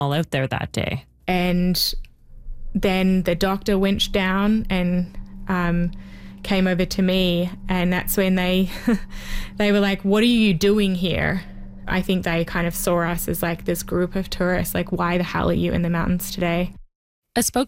all out there that day. And then the doctor winched down and came over to me, and that's when they were like, what are you doing here? I think they kind of saw us as like this group of tourists, like, why the hell are you in the mountains today? A spokesperson